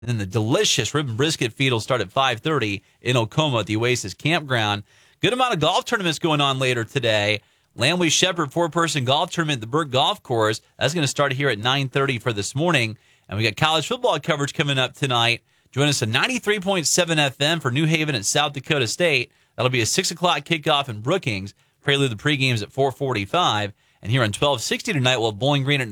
And then the delicious rib and brisket feed will start at 5:30 in Oklahoma at the Oasis Campground. Good amount of golf tournaments going on later today. Lamley Shepherd 4-person golf tournament at the Burke Golf Course. That's going to start here at 9:30 for this morning. And we got college football coverage coming up tonight. Join us at 93.7 FM for New Haven at South Dakota State. That'll be a 6 o'clock kickoff in Brookings. Prelude the pregames at 4:45. And here on 1260 tonight, we'll have Bowling Green at